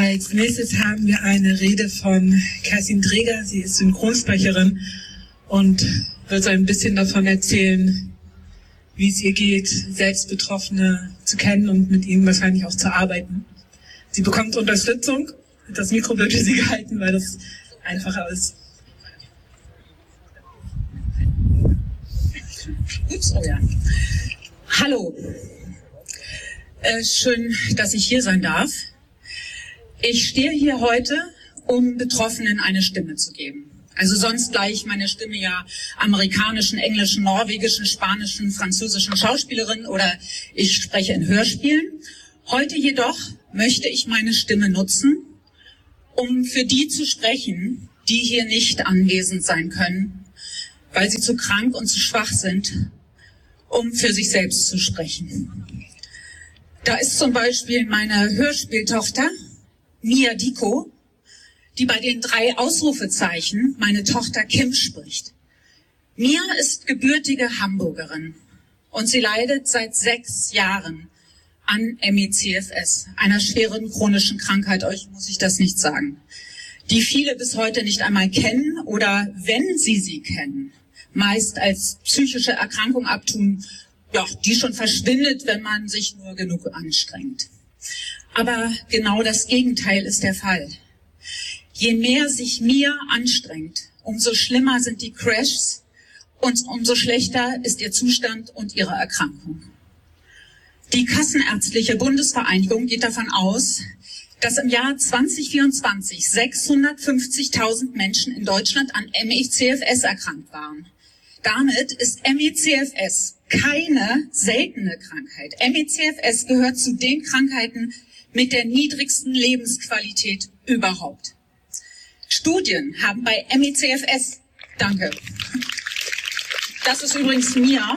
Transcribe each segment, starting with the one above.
Als nächstes haben wir eine Rede von Kerstin Dreger. Sie ist Synchronsprecherin und wird so ein bisschen davon erzählen, wie es ihr geht, selbst Betroffene zu kennen und mit ihnen wahrscheinlich auch zu arbeiten. Sie bekommt Unterstützung. Das Mikro wird für sie gehalten, weil das einfacher ist. Ups, oh ja. Hallo. Schön, dass ich hier sein darf. Ich stehe hier heute, um Betroffenen eine Stimme zu geben. Also sonst gleich meine Stimme ja amerikanischen, englischen, norwegischen, spanischen, französischen Schauspielerinnen oder ich spreche in Hörspielen. Heute jedoch möchte ich meine Stimme nutzen, um für die zu sprechen, die hier nicht anwesend sein können, weil sie zu krank und zu schwach sind, um für sich selbst zu sprechen. Da ist zum Beispiel meine Hörspieltochter, Mia Diko, die bei den 3 Ausrufezeichen meine Tochter Kim spricht. Mia ist gebürtige Hamburgerin und sie leidet seit 6 Jahren an ME/CFS, einer schweren chronischen Krankheit, euch muss ich das nicht sagen, die viele bis heute nicht einmal kennen oder, wenn sie kennen, meist als psychische Erkrankung abtun, ja, die schon verschwindet, wenn man sich nur genug anstrengt. Aber genau das Gegenteil ist der Fall. Je mehr sich Mia anstrengt, umso schlimmer sind die Crashs und umso schlechter ist ihr Zustand und ihre Erkrankung. Die Kassenärztliche Bundesvereinigung geht davon aus, dass im Jahr 2024 650.000 Menschen in Deutschland an ME/CFS erkrankt waren. Damit ist ME/CFS keine seltene Krankheit. ME/CFS gehört zu den Krankheiten mit der niedrigsten Lebensqualität überhaupt. Studien haben bei ME/CFS, danke, das ist übrigens Mia,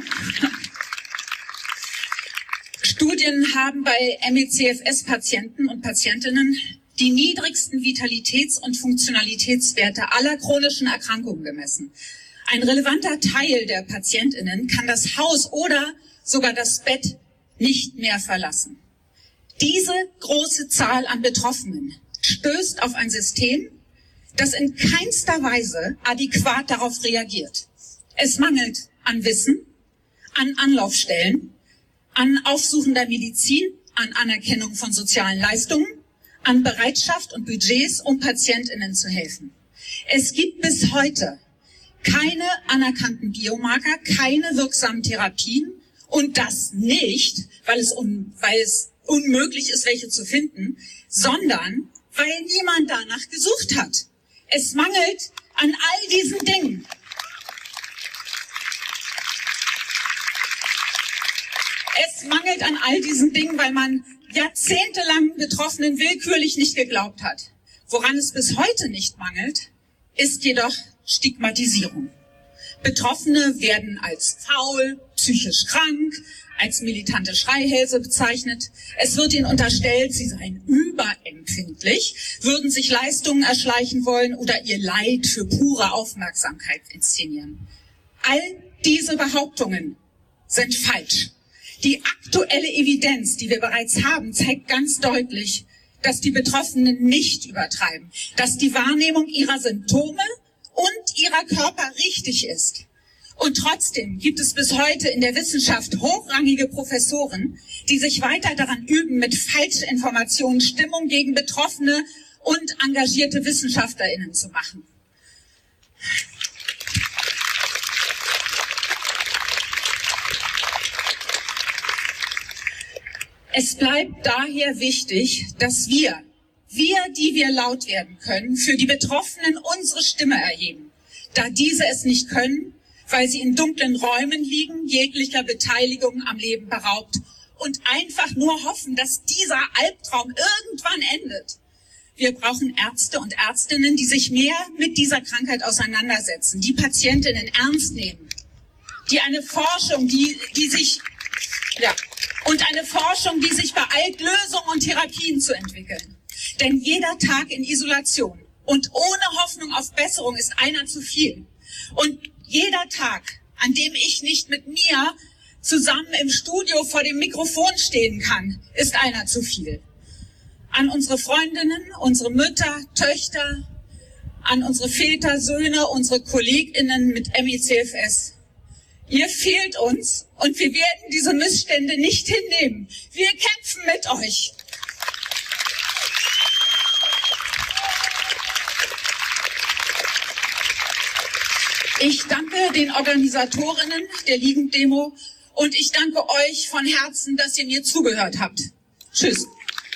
Studien haben bei ME/CFS-Patienten und Patientinnen die niedrigsten Vitalitäts- und Funktionalitätswerte aller chronischen Erkrankungen gemessen. Ein relevanter Teil der PatientInnen kann das Haus oder sogar das Bett nicht mehr verlassen. Diese große Zahl an Betroffenen stößt auf ein System, das in keinster Weise adäquat darauf reagiert. Es mangelt an Wissen, an Anlaufstellen, an aufsuchender Medizin, an Anerkennung von sozialen Leistungen, an Bereitschaft und Budgets, um PatientInnen zu helfen. Es gibt bis heute keine anerkannten Biomarker, keine wirksamen Therapien und das nicht, weil es unmöglich ist, welche zu finden, sondern weil niemand danach gesucht hat. Es mangelt an all diesen Dingen. Es mangelt an all diesen Dingen, weil man jahrzehntelang Betroffenen willkürlich nicht geglaubt hat. Woran es bis heute nicht mangelt, ist jedoch Stigmatisierung. Betroffene werden als faul, psychisch krank, als militante Schreihälse bezeichnet. Es wird ihnen unterstellt, sie seien überempfindlich, würden sich Leistungen erschleichen wollen oder ihr Leid für pure Aufmerksamkeit inszenieren. All diese Behauptungen sind falsch. Die aktuelle Evidenz, die wir bereits haben, zeigt ganz deutlich, dass die Betroffenen nicht übertreiben, dass die Wahrnehmung ihrer Symptome und ihrer Körper richtig ist. Und trotzdem gibt es bis heute in der Wissenschaft hochrangige Professoren, die sich weiter daran üben, mit Falschinformationen Stimmung gegen Betroffene und engagierte WissenschaftlerInnen zu machen. Es bleibt daher wichtig, dass wir, die wir laut werden können, für die Betroffenen unsere Stimme erheben, da diese es nicht können, weil sie in dunklen Räumen liegen, jeglicher Beteiligung am Leben beraubt und einfach nur hoffen, dass dieser Albtraum irgendwann endet. Wir brauchen Ärzte und Ärztinnen, die sich mehr mit dieser Krankheit auseinandersetzen, die Patientinnen ernst nehmen, die eine Forschung, die sich beeilt, Lösungen und Therapien zu entwickeln. Denn jeder Tag in Isolation und ohne Hoffnung auf Besserung ist einer zu viel. Und jeder Tag, an dem ich nicht mit mir zusammen im Studio vor dem Mikrofon stehen kann, ist einer zu viel. an unsere Freundinnen, unsere Mütter, Töchter, an unsere Väter, Söhne, unsere KollegInnen mit ME/CFS. Ihr fehlt uns und wir werden diese Missstände nicht hinnehmen. Wir kämpfen mit euch. Ich danke den Organisatorinnen der Liegendemo und ich danke euch von Herzen, dass ihr mir zugehört habt. Tschüss.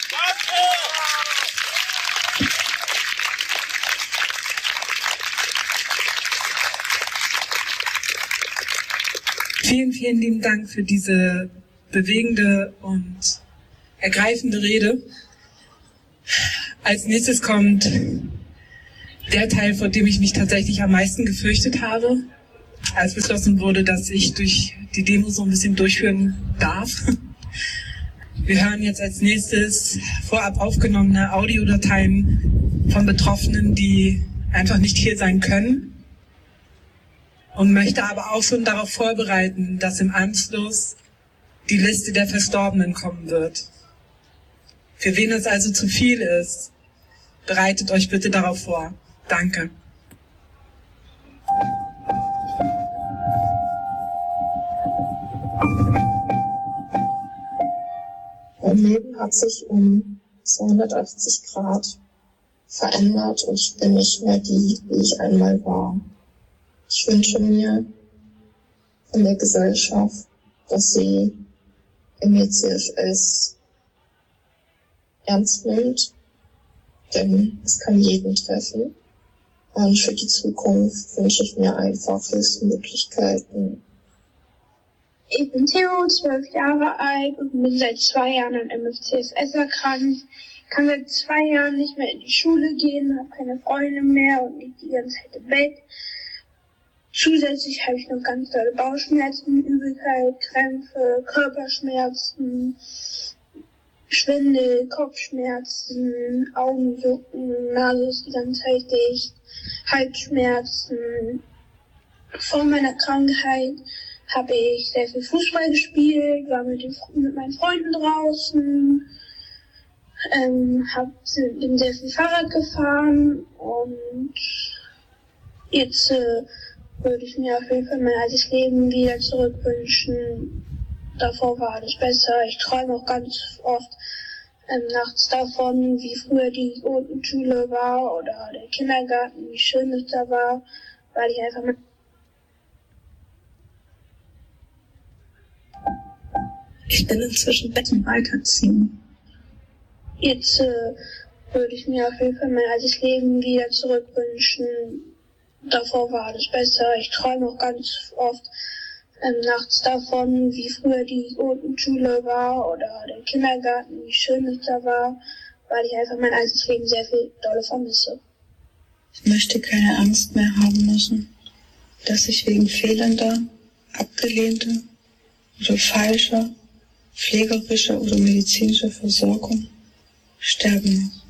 Vielen, vielen lieben Dank für diese bewegende und ergreifende Rede. Als nächstes kommt der Teil, vor dem ich mich tatsächlich am meisten gefürchtet habe, als beschlossen wurde, dass ich durch die Demo so ein bisschen durchführen darf. Wir hören jetzt als nächstes vorab aufgenommene Audiodateien von Betroffenen, die einfach nicht hier sein können. Und möchte aber auch schon darauf vorbereiten, dass im Anschluss die Liste der Verstorbenen kommen wird. Für wen es also zu viel ist, bereitet euch bitte darauf vor. Danke. Mein Leben hat sich um 280 Grad verändert und ich bin nicht mehr die, wie ich einmal war. Ich wünsche mir von der Gesellschaft, dass sie ME/CFS ernst nimmt, denn es kann jeden treffen. Und für die Zukunft wünsche ich mir einfach Hilfsmöglichkeiten. Ich bin Theo, 12 Jahre alt und bin seit 2 Jahren an ME/CFS erkrankt. Ich kann seit 2 Jahren nicht mehr in die Schule gehen, habe keine Freunde mehr und liege die ganze Zeit im Bett. Zusätzlich habe ich noch ganz tolle Bauchschmerzen, Übelkeit, Krämpfe, Körperschmerzen, Schwindel, Kopfschmerzen, Augenjucken, Nase ist die ganze Zeit dicht, Halsschmerzen. Vor meiner Krankheit habe ich sehr viel Fußball gespielt, war mit meinen Freunden draußen, bin sehr viel Fahrrad gefahren und jetzt würde ich mir auf jeden Fall mein altes Leben wieder zurückwünschen. Davor war alles besser. Ich träume auch ganz oft nachts davon, wie früher die Grundschule war oder der Kindergarten, wie schön es da war, weil ich einfach Ich bin inzwischen Betten weiterziehen. Jetzt würde ich mir auf jeden Fall mein altes Leben wieder zurückwünschen. Davor war alles besser. Ich träume auch ganz oft nachts davon, wie früher die Grundschule war oder der Kindergarten, wie schön es da war, weil ich einfach mein altes Leben sehr viel dolle vermisse. Ich möchte keine Angst mehr haben müssen, dass ich wegen fehlender, abgelehnter oder falscher pflegerischer oder medizinischer Versorgung sterben muss.